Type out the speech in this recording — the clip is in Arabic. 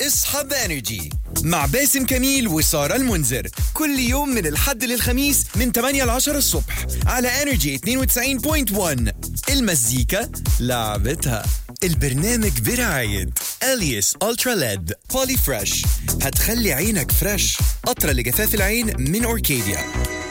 اصحى بانرجي مع باسم كميل وسارة المنذر كل يوم من الحد للخميس من 8 ل 10 الصبح على انرجي 92.1. المزيكا لعبتها. البرنامج برعاية أليس ألترا ليد بولي فريش، هتخلي عينك فريش. قطرة لجفاف العين من أوركيديا.